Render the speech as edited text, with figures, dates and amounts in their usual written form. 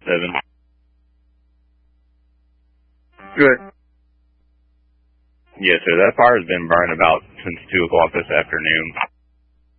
7. Good. Yes, sir. That fire has been burning about since 2 o'clock this afternoon.